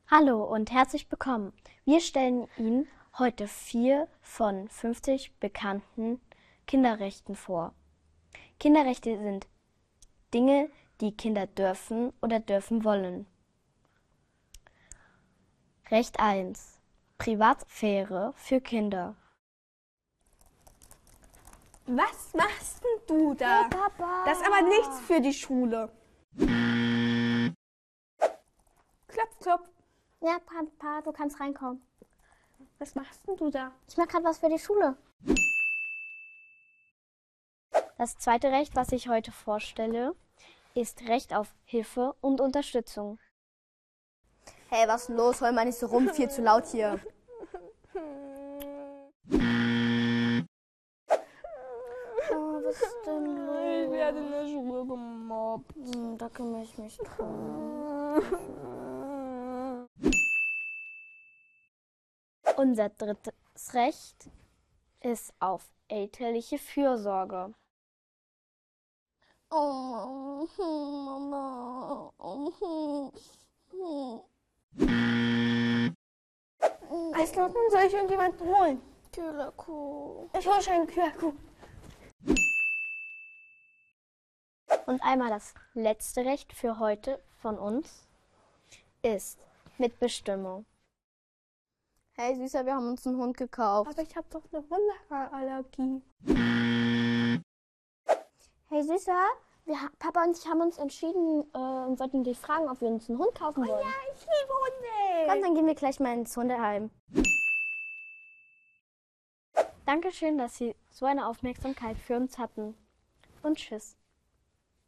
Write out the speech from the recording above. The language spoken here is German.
Hallo und herzlich willkommen. Wir stellen Ihnen heute 4 von 50 bekannten Kinderrechten vor. Kinderrechte sind Dinge, die Kinder dürfen oder dürfen wollen. Recht 1. Privatsphäre für Kinder. Was machst denn du da? Hey, Papa. Das ist aber nichts für die Schule. Klopf, klopf. Ja, Papa, du kannst reinkommen. Was machst denn du da? Ich mache gerade was für die Schule. Das zweite Recht, was ich heute vorstelle, ist Recht auf Hilfe und Unterstützung. Hey, was ist denn los? Heul mal nicht so rum, viel zu laut hier. Oh, was ist denn los? Ich werde in der Schule gemobbt. Da kümmere ich mich drum. Unser drittes Recht ist auf elterliche Fürsorge. Oh, Mama. Eiskloppen, soll ich irgendjemanden holen? Kühlerkuh. Ich hole schon einen Kühlakku. Und einmal das letzte Recht für heute von uns ist Mitbestimmung. Hey, Süßer, wir haben uns einen Hund gekauft. Aber ich habe doch eine Hundeallergie. Hey Süßer, Papa und ich haben uns entschieden und wollten dich fragen, ob wir uns einen Hund kaufen wollen. Ja, ich liebe Hunde. Komm, dann gehen wir gleich mal ins Hundeheim. Dankeschön, dass Sie so eine Aufmerksamkeit für uns hatten. Und tschüss.